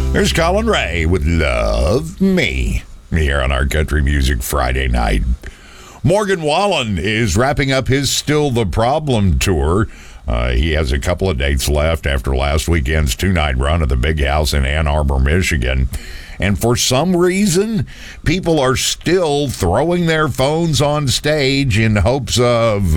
There's Colin Ray with Love Me here on our Country Music Friday night. Morgan Wallen is wrapping up his Still the Problem tour. He has a couple of dates left after last weekend's 2-night run at the Big House in Ann Arbor, Michigan. And for some reason, people are still throwing their phones on stage in hopes of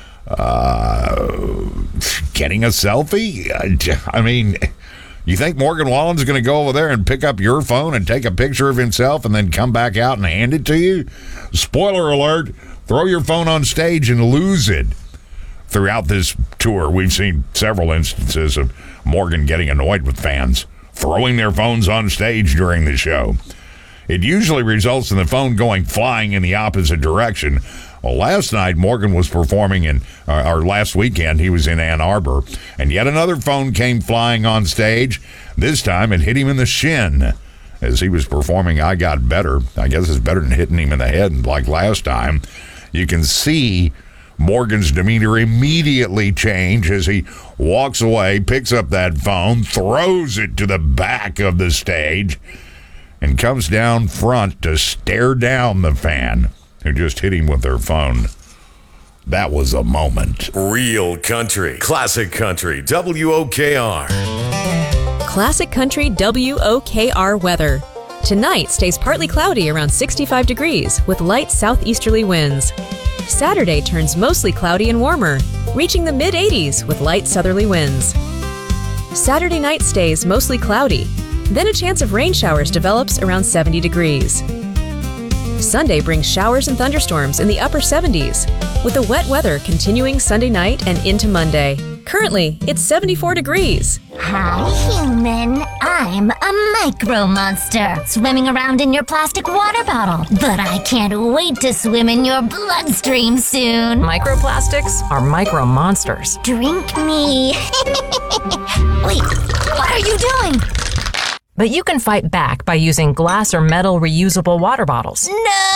getting a selfie. I mean, you think Morgan Wallen's going to go over there and pick up your phone and take a picture of himself and then come back out and hand it to you? Spoiler alert, throw your phone on stage and lose it. Throughout this tour, we've seen several instances of Morgan getting annoyed with fans throwing their phones on stage during the show. It usually results in the phone going flying in the opposite direction. Well, last night, Morgan was performing or last weekend, he was in Ann Arbor, and yet another phone came flying on stage. This time, it hit him in the shin as he was performing I Got Better. I guess it's better than hitting him in the head like last time. You can see Morgan's demeanor immediately change as he walks away, picks up that phone, throws it to the back of the stage, and comes down front to stare down the fan who just hit him with their phone. That was a moment. Real country, classic country, WOKR. Classic country WOKR weather. Tonight stays partly cloudy around 65 degrees with light southeasterly winds. Saturday turns mostly cloudy and warmer, reaching the mid-80s with light southerly winds. Saturday night stays mostly cloudy, then a chance of rain showers develops around 70 degrees. Sunday brings showers and thunderstorms in the upper 70s, with the wet weather continuing Sunday night and into Monday. Currently, it's 74 degrees. Hi, human. I'm a micro monster, swimming around in your plastic water bottle. But I can't wait to swim in your bloodstream soon. Microplastics are micro monsters. Drink me. Wait, what are you doing? But you can fight back by using glass or metal reusable water bottles.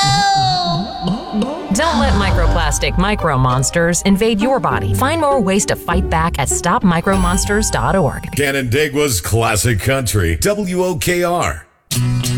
No! Don't let microplastic micro monsters invade your body. Find more ways to fight back at stopmicromonsters.org. Canandaigua's classic country, WOKR.